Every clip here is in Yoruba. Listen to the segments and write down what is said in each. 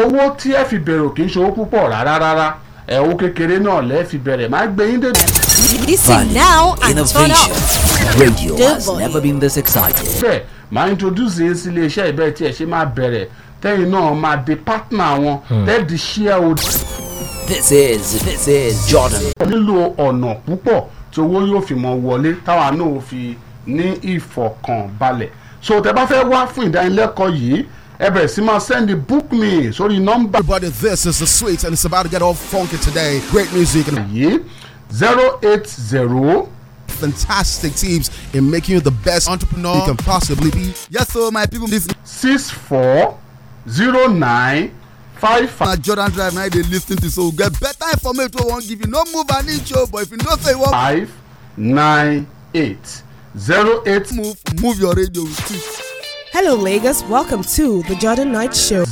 owó tí ẹ fi bẹ̀rẹ̀ kì í ṣe owó púpọ̀ rárá owó kékeré náà lẹ́ fi bẹ̀rẹ̀ máa gbé yín dé. Listen now and turn up. Radio has never been this exciting. bẹ́ẹ̀ máa introduce yín sí iléeṣẹ́ ìbẹ́ẹ̀ tí ẹ ṣe máa bẹ̀rẹ̀ tẹ́yìn náà máa di partner wọn tẹ́ẹ̀ di shareholder. This is Jordan. nílò ọ̀nà púpọ̀ tí owó yóò fi mọ wọlé táwa náà fi ní ìfọ̀kànbalẹ̀. so tẹ́ bá fẹ́ wá fún ìdánilẹ́kọ̀ọ́ yìí ẹ bẹ̀rẹ̀ sí máa send the book me sórí nọ́mbà. Everybody, this is the sweet and it's about to get all funky today. Great music and yìí 080 fantastic tips in making you the best entrepreneur you can possibly be. Yes, so my people, this 640955 Jordan Drive now they listen to, so get better information. We won't give you no move an inch, but if you know say what 598 08 move your radio with it. Hello, Lagos. Welcome to the Jordan Night Show.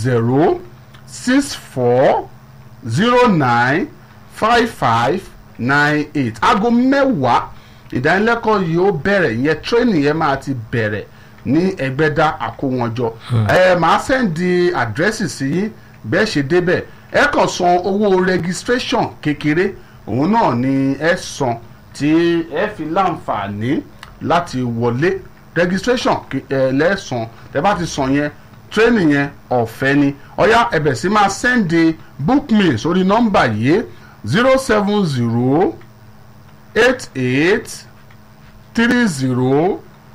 064095598. aago mẹ́wàá ìdánilẹ́kọ̀ọ́ yìí ó bẹ̀rẹ̀ ìyẹn training yẹn máa ti bẹ̀rẹ̀ ní Ẹgbẹ́dá Àkówọnjọ. Màá sẹ́ndì àdírẹ́sì sí yín bẹ́ẹ̀ ṣe débẹ̀ ẹ kàn san owó registration kékeré òun náà ni ẹ san tí ẹ fi láǹfààní láti wọlé registration lẹ́sàn tẹ́ bá ti san yẹn training yẹn ọ̀fẹ́ ni ọ̀yá ẹ̀bẹ̀ sí máa sẹ́ndì book me sórí nọ́mbà yìí 070 88 30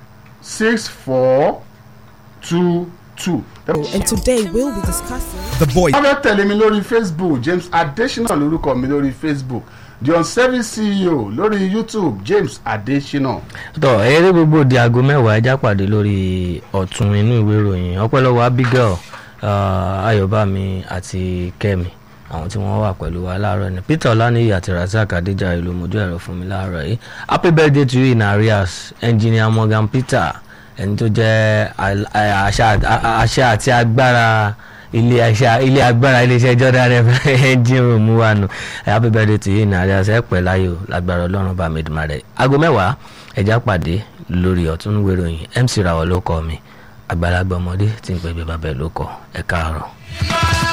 64 22. And today we'll be discussing The boy. wọ́n fẹ́ tẹ̀lé mi lórí Facebook James Adesina lórúkọ mi lórí Facebook the on-service CEO lórí YouTube James Adesina. tọ eré gbogbo di aago mẹ́wàá ẹja pàdé lórí ọ̀tún inú ìwé ìròyìn ọpẹ́lọ́wọ́ Abigail Ayọ̀bámi àti Kẹ́mi àwọn tí wọ́n wà pẹ̀lú wa láàárọ̀ ni Peter Ọláníyì àti Razak Adéjàre ló mójú ẹ̀rọ fún mi láàárọ̀ yìí. Happy birthday to you in arrears Engineer Morgan Peter ẹni tó jẹ́ àṣà àti agbára ilé agbára iléeṣẹ́ Jordan engine room wà nù. Happy birthday to you in arrears ẹ pẹ́ láyò lágbára Ọlọ́run bá mi dùn máa rẹ̀. aago mẹ́wàá ẹja pàdé lórí ọ̀tún ìwé ìròyìn MC Rawọ ló kọ́ mi àgbàlagbà ọmọdé tí ń pẹ́ bí bàbá ẹ̀ ló kọ́ ẹ káàárọ̀.